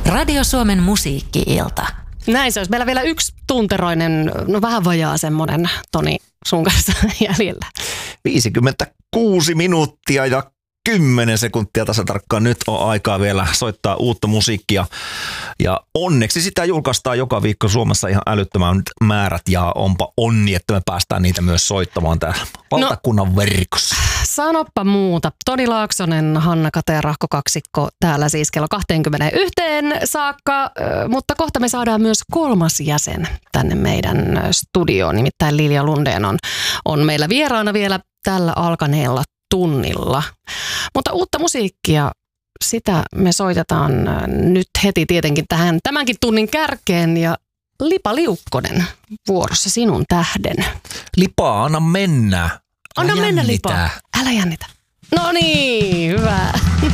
Radio Suomen musiikki-ilta. Näin se olisi. Meillä vielä yksi tunteroinen, no vähän vajaa semmoinen Toni sun kanssa jäljellä. 56 minuuttia ja 10 sekuntia tasatarkkaan. Nyt on aikaa vielä soittaa uutta musiikkia. Ja onneksi sitä julkaistaan joka viikko Suomessa ihan älyttömän määrät. Ja onpa onni, että me päästään niitä myös soittamaan täällä valtakunnan verkossa. Sanoppa muuta. Toni Laaksonen, Hanna Katerahko kaksikko täällä siis kello 21 saakka. Mutta kohta me saadaan myös kolmas jäsen tänne meidän studioon. Nimittäin Lilja Lundén on meillä vieraana vielä tällä alkaneella tunnilla. Mutta uutta musiikkia, sitä me soitetaan nyt heti tietenkin tähän tämänkin tunnin kärkeen. Ja Lipa Liukkonen vuorossa Sinun tähden. Lipa, anna mennä. Anna mennä, Lipa. Älä jännitä. No niin, hyvä.